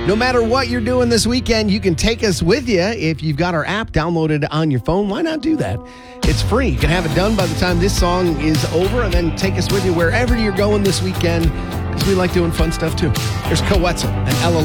No matter what you're doing this weekend, you can take us with you. If you've got our app downloaded on your phone, why not do that? It's free. You can have it done by the time this song is over, and then take us with you wherever you're going this weekend, because we like doing fun stuff too. There's Coetzel and Ella